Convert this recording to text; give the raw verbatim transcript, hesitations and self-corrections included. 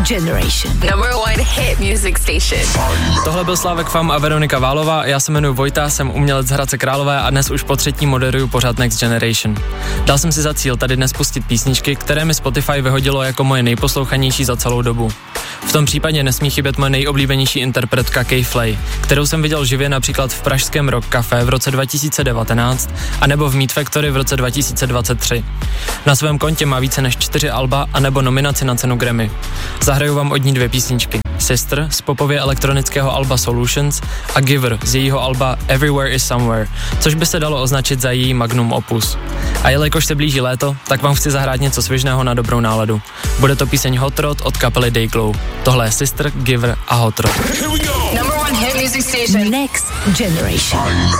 Generation. Number one hit music station. Tohle byl Slávek Fam a Veronika Válová, já se jmenuji Vojta, jsem umělec z Hradce Králové a dnes už po třetí moderuju pořád Next Generation. Dal jsem si za cíl tady dnes pustit písničky, které mi Spotify vyhodilo jako moje nejposlouchanější za celou dobu. V tom případě nesmí chybět moje nejoblíbenější interpretka K-Flay, kterou jsem viděl živě například v pražském Rock Café v roce dva tisíce devatenáct a nebo v Meat Factory v roce dva tisíce dvacet tři. Na svém kontě má více než čtyři alba a nebo nominaci na cenu Grammy. Zahraju vám od ní dvě písničky. Sister z popově elektronického alba Solutions a Giver z jejího alba Everywhere is Somewhere, což by se dalo označit za její magnum opus. A jelikož se blíží léto, tak vám chci zahrát něco svěžného na dobrou náladu. Bude to píseň Hot Rod od kapely Dayglow. Tohle je Sister, Giver a Hot Rod. Number one hit music station. Next Generation.